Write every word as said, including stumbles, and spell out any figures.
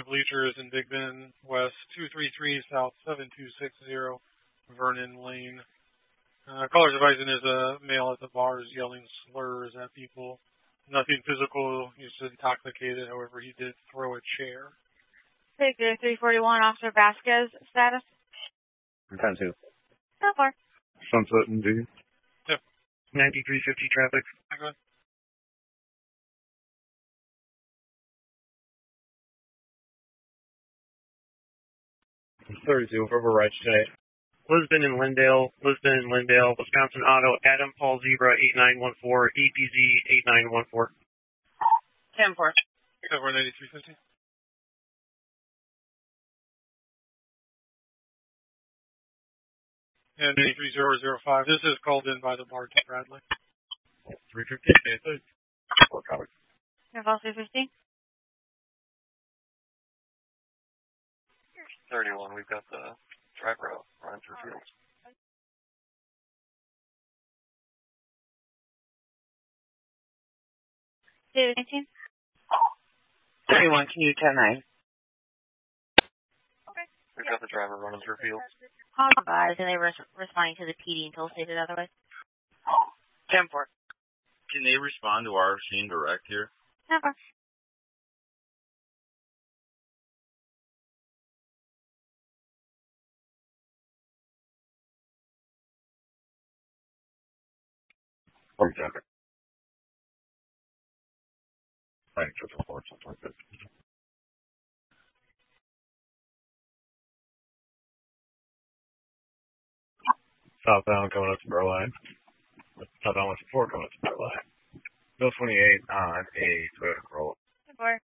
Bleachers in Big Bend West, two three three South seven two six zero, Vernon Lane. Uh, caller's advising is a male at the bars yelling slurs at people. Nothing physical, he's intoxicated, however he did throw a chair. Take the three forty-one, Officer Vasquez, status? ten two. So far. Sunset and D. Yep. ninety-three fifty traffic. Go ahead. thirty-two, override today. Lisbon and Lindale, Lisbon and Lindale, Wisconsin Auto, Adam Paul Zebra eight nine one four, E P Z eight nine one four. ten four. Cover ninety-three fifty. And ninety-three zero zero five. This is called in by the bartender, Bradley. three fifty. Four covered. Interval three fifty. thirty-one, we've got the driver out running through fields. David nineteen. thirty-one, can you ten nine? Okay. We've got the driver running through fields. Call advised, and they were responding to the P D until stated otherwise. ten four. Can they respond to our scene direct here? Never. From traffic. Right, triple four, something like that. Southbound coming up to Berline. Southbound one four coming up to Berline. Bill twenty-eight on a Toyota Corolla. Four.